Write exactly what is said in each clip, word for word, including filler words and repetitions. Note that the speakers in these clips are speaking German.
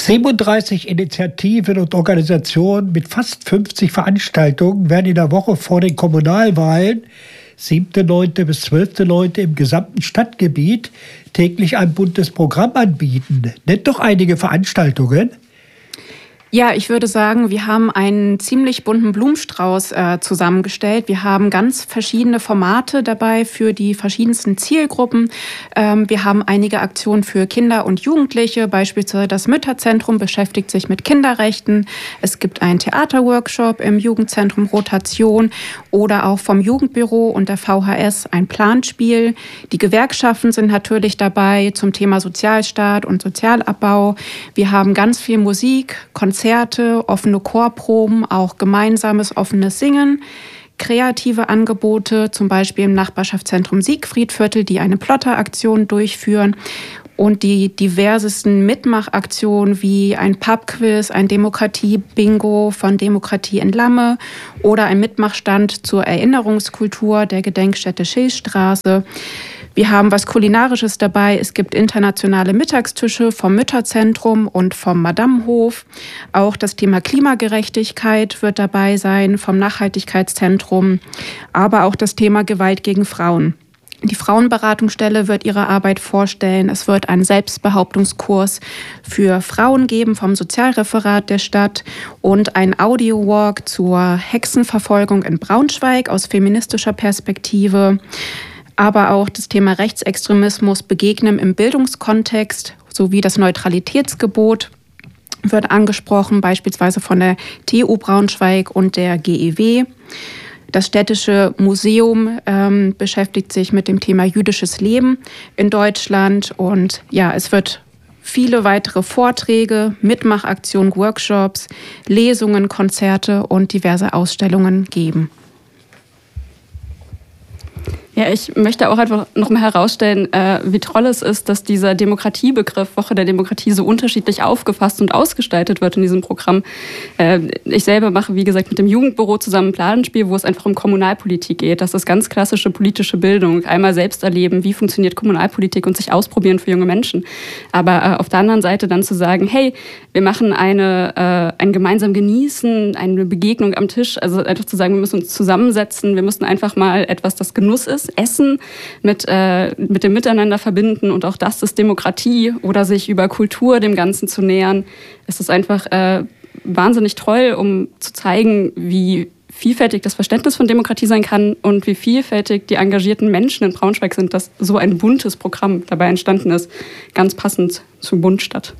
siebenunddreißig Initiativen und Organisationen mit fast fünfzig Veranstaltungen werden in der Woche vor den Kommunalwahlen, siebten neunten bis zwölften neunten im gesamten Stadtgebiet, täglich ein buntes Programm anbieten. Nennt doch einige Veranstaltungen. Ja, ich würde sagen, wir haben einen ziemlich bunten Blumenstrauß äh, zusammengestellt. Wir haben ganz verschiedene Formate dabei für die verschiedensten Zielgruppen. Ähm, wir haben einige Aktionen für Kinder und Jugendliche. Beispielsweise das Mütterzentrum beschäftigt sich mit Kinderrechten. Es gibt einen Theaterworkshop im Jugendzentrum Rotation oder auch vom Jugendbüro und der V H S ein Planspiel. Die Gewerkschaften sind natürlich dabei zum Thema Sozialstaat und Sozialabbau. Wir haben ganz viel Musik, Konzerte, Konzerte, offene Chorproben, auch gemeinsames offenes Singen, kreative Angebote, zum Beispiel im Nachbarschaftszentrum Siegfriedviertel, die eine Plotteraktion durchführen und die diversesten Mitmachaktionen wie ein Pubquiz, ein Demokratie-Bingo von Demokratie in Lamme oder ein Mitmachstand zur Erinnerungskultur der Gedenkstätte Schillstraße. Wir haben was Kulinarisches dabei. Es gibt internationale Mittagstische vom Mütterzentrum und vom Madamhof. Auch das Thema Klimagerechtigkeit wird dabei sein vom Nachhaltigkeitszentrum, aber auch das Thema Gewalt gegen Frauen. Die Frauenberatungsstelle wird ihre Arbeit vorstellen. Es wird einen Selbstbehauptungskurs für Frauen geben vom Sozialreferat der Stadt und ein Audio-Walk zur Hexenverfolgung in Braunschweig aus feministischer Perspektive. Aber auch das Thema Rechtsextremismus begegnen im Bildungskontext sowie das Neutralitätsgebot wird angesprochen, beispielsweise von der T U Braunschweig und der G E W. Das Städtische Museum ähm, beschäftigt sich mit dem Thema jüdisches Leben in Deutschland und ja, es wird viele weitere Vorträge, Mitmachaktionen, Workshops, Lesungen, Konzerte und diverse Ausstellungen geben. Ja, ich möchte auch einfach noch mal herausstellen, äh, wie toll es ist, dass dieser Demokratiebegriff Woche der Demokratie so unterschiedlich aufgefasst und ausgestaltet wird in diesem Programm. Äh, ich selber mache, wie gesagt, mit dem Jugendbüro zusammen ein Planspiel, wo es einfach um Kommunalpolitik geht. Das ist ganz klassische politische Bildung. Einmal selbst erleben, wie funktioniert Kommunalpolitik und sich ausprobieren für junge Menschen. Aber äh, auf der anderen Seite dann zu sagen, hey, wir machen eine, äh, ein gemeinsam Genießen, eine Begegnung am Tisch. Also einfach zu sagen, wir müssen uns zusammensetzen, wir müssen einfach mal etwas, das Genuss ist, Essen mit, äh, mit dem Miteinander verbinden und auch das ist Demokratie oder sich über Kultur dem Ganzen zu nähern. Es ist einfach äh, wahnsinnig toll, um zu zeigen, wie vielfältig das Verständnis von Demokratie sein kann und wie vielfältig die engagierten Menschen in Braunschweig sind, dass so ein buntes Programm dabei entstanden ist, ganz passend zu Bundstadt.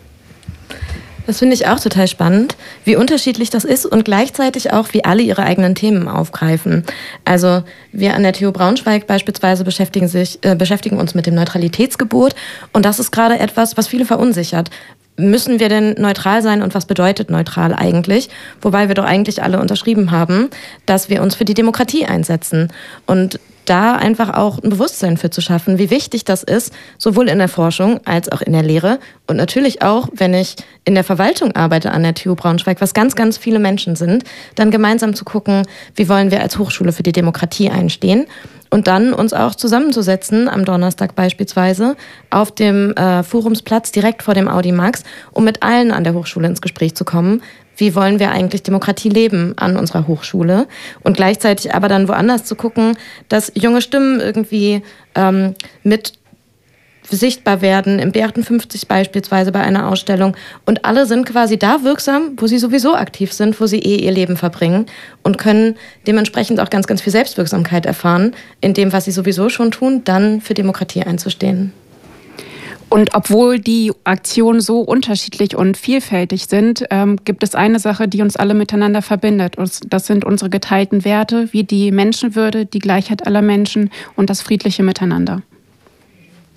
Das finde ich auch total spannend, wie unterschiedlich das ist und gleichzeitig auch, wie alle ihre eigenen Themen aufgreifen. Also wir an der T U Braunschweig beispielsweise beschäftigen, sich, äh, beschäftigen uns mit dem Neutralitätsgebot und das ist gerade etwas, was viele verunsichert. Müssen wir denn neutral sein und was bedeutet neutral eigentlich? Wobei wir doch eigentlich alle unterschrieben haben, dass wir uns für die Demokratie einsetzen und da einfach auch ein Bewusstsein für zu schaffen, wie wichtig das ist, sowohl in der Forschung als auch in der Lehre und natürlich auch, wenn ich in der Verwaltung arbeite an der T U Braunschweig, was ganz, ganz viele Menschen sind, dann gemeinsam zu gucken, wie wollen wir als Hochschule für die Demokratie einstehen und dann uns auch zusammenzusetzen, am Donnerstag beispielsweise, auf dem äh, Forumsplatz direkt vor dem Audimax, um mit allen an der Hochschule ins Gespräch zu kommen. Wie wollen wir eigentlich Demokratie leben an unserer Hochschule? Und gleichzeitig aber dann woanders zu gucken, dass junge Stimmen irgendwie ähm, mit sichtbar werden, im B achtundfünfzig beispielsweise bei einer Ausstellung. Und alle sind quasi da wirksam, wo sie sowieso aktiv sind, wo sie eh ihr Leben verbringen und können dementsprechend auch ganz, ganz viel Selbstwirksamkeit erfahren, in dem, was sie sowieso schon tun, dann für Demokratie einzustehen. Und obwohl die Aktionen so unterschiedlich und vielfältig sind, ähm, gibt es eine Sache, die uns alle miteinander verbindet. Und das sind unsere geteilten Werte, wie die Menschenwürde, die Gleichheit aller Menschen und das friedliche Miteinander.